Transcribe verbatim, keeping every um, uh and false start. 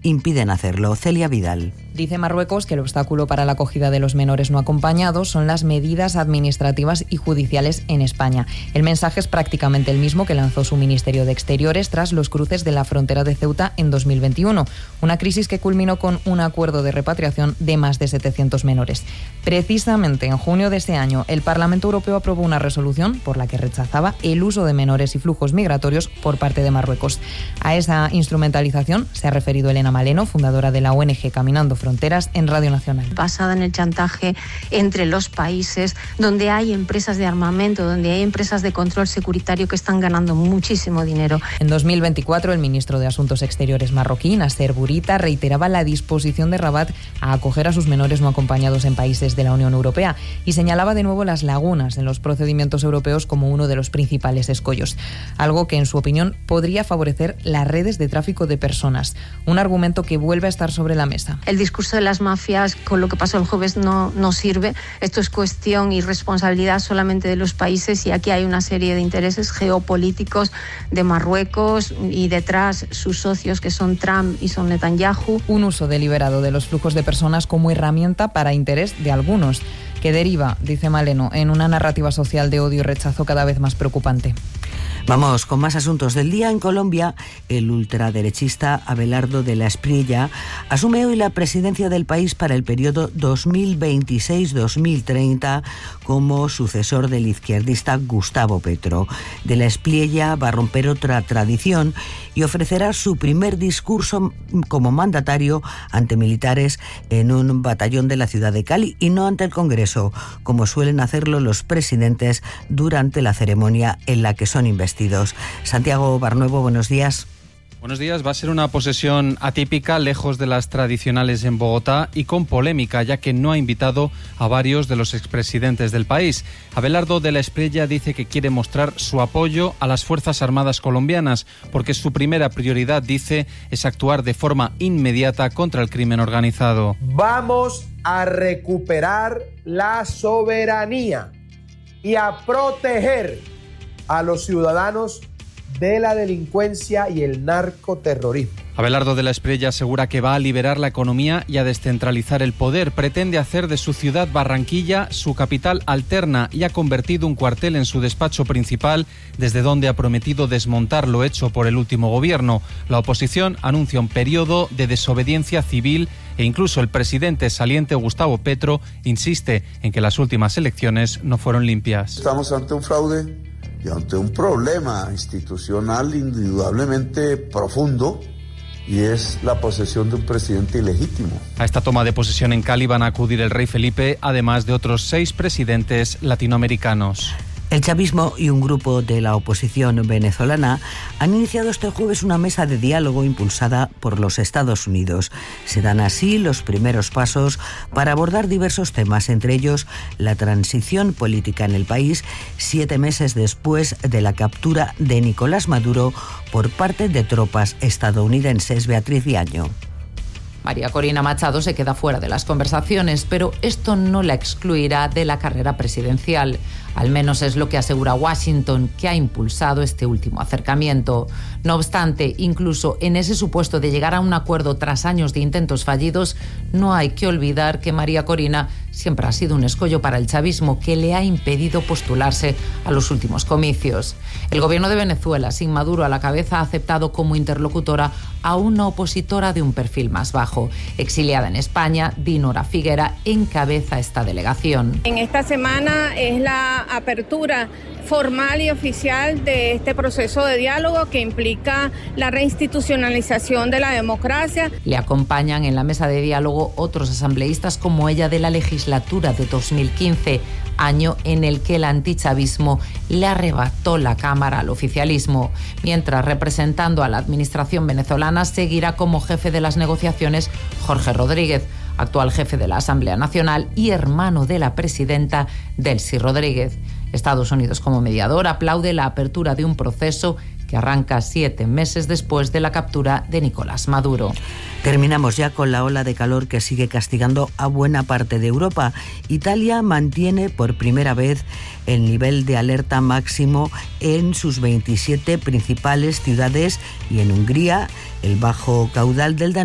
impiden hacerlo. Celia Vidal. Dice Marruecos que el obstáculo para la acogida de los menores no acompañados son las medidas administrativas y judiciales en España. El mensaje es prácticamente el mismo que lanzó su Ministerio de Exteriores tras los cruces de la frontera de Ceuta en dos mil veintiuno, una crisis que culminó con un acuerdo de repatriación de más de setecientos menores. Precisamente en junio de ese año, el Parlamento Europeo aprobó una resolución por la que rechazaba el uso de menores y flujos migratorios por parte de Marruecos. A esa instrumentalización se ha referido Elena Maleno, fundadora de la O N G Caminando Fronteras, en Radio Nacional. Basada en el chantaje entre los países, donde hay empresas de armamento, donde hay empresas de control securitario que están ganando muchísimo dinero. En dos mil veinticuatro, el ministro de Asuntos Exteriores marroquí, Nasser Bourita, reiteraba la disposición de Rabat a acoger a sus menores no acompañados en países de la Unión Europea y señalaba de nuevo las lagunas en los procedimientos europeos como uno de los principales escollos, algo que en su opinión podría favorecer las redes de tráfico de personas, un argumento que vuelve a estar sobre la mesa. El discurso de las mafias con lo que pasó el jueves no, no sirve. Esto es cuestión y responsabilidad solamente de los países, y aquí hay una serie de intereses geopolíticos de Marruecos y detrás sus socios, que son Trump y son Netanyahu. Un uso deliberado de los flujos de personas como herramienta para interés de algunos, que deriva, dice Maleno, en una narrativa social de odio y rechazo cada vez más preocupante. Vamos con más asuntos del día. En Colombia, el ultraderechista Abelardo de la Espriella asume hoy la presidencia del país para el periodo dos mil veintiséis a dos mil treinta como sucesor del izquierdista Gustavo Petro. De la Espriella va a romper otra tradición y ofrecerá su primer discurso como mandatario ante militares en un batallón de la ciudad de Cali y no ante el Congreso, como suelen hacerlo los presidentes durante la ceremonia en la que son investidos. Santiago Barnuevo, buenos días. Buenos días. Va a ser una posesión atípica, lejos de las tradicionales en Bogotá y con polémica, ya que no ha invitado a varios de los expresidentes del país. Abelardo de la Espriella dice que quiere mostrar su apoyo a las Fuerzas Armadas colombianas, porque su primera prioridad, dice, es actuar de forma inmediata contra el crimen organizado. Vamos a recuperar la soberanía y a proteger a los ciudadanos de la delincuencia y el narcoterrorismo. Abelardo de la Espriella asegura que va a liberar la economía y a descentralizar el poder. Pretende hacer de su ciudad, Barranquilla, su capital alterna, y ha convertido un cuartel en su despacho principal, desde donde ha prometido desmontar lo hecho por el último gobierno. La oposición anuncia un periodo de desobediencia civil e incluso el presidente saliente Gustavo Petro insiste en que las últimas elecciones no fueron limpias. Estamos ante un fraude y ante un problema institucional indudablemente profundo, y es la posesión de un presidente ilegítimo. A esta toma de posesión en Cali van a acudir el rey Felipe, además de otros seis presidentes latinoamericanos. El chavismo y un grupo de la oposición venezolana han iniciado este jueves una mesa de diálogo impulsada por los Estados Unidos. Se dan así los primeros pasos para abordar diversos temas, entre ellos la transición política en el país, siete meses después de la captura de Nicolás Maduro por parte de tropas estadounidenses. Beatriz Diaño. María Corina Machado se queda fuera de las conversaciones, pero esto no la excluirá de la carrera presidencial. Al menos es lo que asegura Washington, que ha impulsado este último acercamiento. No obstante, incluso en ese supuesto de llegar a un acuerdo tras años de intentos fallidos, no hay que olvidar que María Corina siempre ha sido un escollo para el chavismo, que le ha impedido postularse a los últimos comicios. El gobierno de Venezuela, sin Maduro a la cabeza, ha aceptado como interlocutora a una opositora de un perfil más bajo. Exiliada en España, Dinora Figuera encabeza esta delegación. En esta semana es la apertura formal y oficial de este proceso de diálogo que implica la reinstitucionalización de la democracia. Le acompañan en la mesa de diálogo otros asambleístas como ella de la legislatura de dos mil quince, año en el que el antichavismo le arrebató la Cámara al oficialismo, mientras representando a la administración venezolana seguirá como jefe de las negociaciones Jorge Rodríguez, actual jefe de la Asamblea Nacional y hermano de la presidenta Delcy Rodríguez. Estados Unidos, como mediador, aplaude la apertura de un proceso que arranca siete meses después de la captura de Nicolás Maduro. Terminamos ya con la ola de calor que sigue castigando a buena parte de Europa. Italia mantiene por primera vez el nivel de alerta máximo en sus veintisiete principales ciudades, y en Hungría el bajo caudal del Danubio